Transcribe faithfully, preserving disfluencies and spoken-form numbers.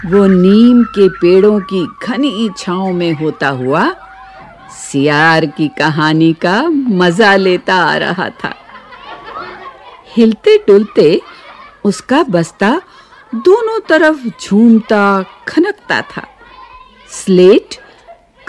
वो नीम के पेड़ों की घनी छांव में होता हुआ सियार की कहानी का मजा लेता आ रहा था। हिलते डुलते उसका बस्ता दोनों तरफ झूमता खनकता था। स्लेट